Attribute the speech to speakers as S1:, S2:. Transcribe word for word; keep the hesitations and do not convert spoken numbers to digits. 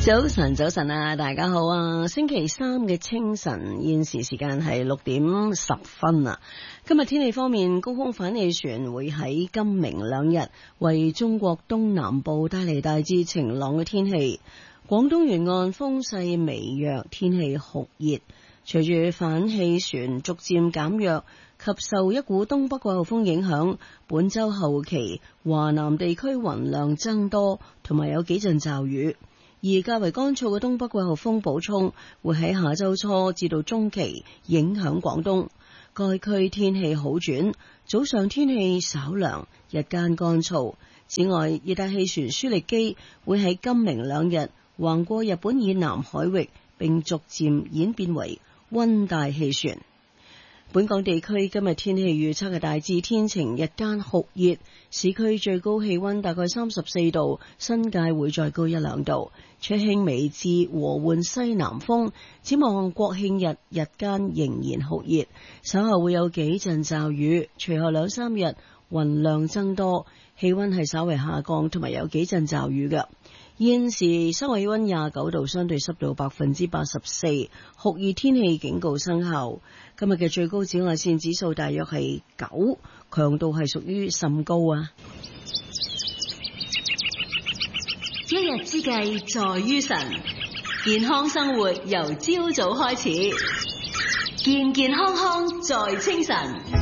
S1: 早晨，早晨啊，大家好啊！星期三嘅清晨，現時時間係六點十分啊。今日天氣方面，高空反氣旋會喺今明兩日為中國東南部帶嚟大致晴朗嘅天氣。廣東沿岸風勢微弱，天氣酷熱。隨住反氣旋逐漸減弱及受一股東北季候風影響，本周後期華南地區雲量增多，同埋有幾陣驟雨。而較為乾燥嘅東北季候風補充會喺下周初至到中期影響廣東，該區天氣好轉，早上天氣稍涼，日間乾燥。此外，熱帶氣旋舒力基會喺今明兩日橫過日本以南海域，並逐漸演變為溫帶氣旋。本港地區今日天氣預測係大致天晴，日間酷熱，市區最高氣溫大概三十四度，新界會再高一兩度，吹輕微至和緩西南風。展望國慶日日間仍然酷熱，稍後會有幾陣驟雨，隨後兩三日雲量增多，氣溫係稍為下降，同埋有幾陣驟雨嘅。現時室外氣溫廿九度，相對濕度百分之八十四，酷熱天氣警告生效。今日嘅最高紫外線指數大約係九，強度係屬於甚高啊！一日之計在於晨，健康生活由朝早開始，健健康康在清晨。